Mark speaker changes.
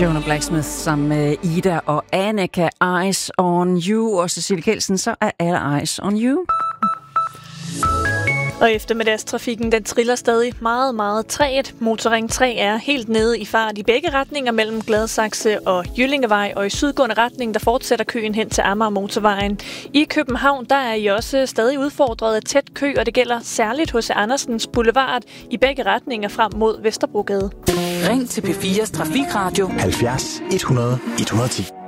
Speaker 1: Shona Blacksmith sammen med Ida og Annika, Eyes on You, og Cecilie Kjeldsen, så er alle Eyes on You.
Speaker 2: Og eftermiddagstrafikken, den triller stadig meget, meget trægt. Motorring 3 er helt nede i fart i begge retninger mellem Gladsaxe og Jyllingevej, og i sydgående retning, der fortsætter køen hen til Amager Motorvejen. I København, der er I også stadig udfordret af tæt kø, og det gælder særligt H.C. Andersens Boulevard i begge retninger frem mod Vesterbrogade.
Speaker 3: Ring til P4's Trafikradio
Speaker 4: 70 100 110.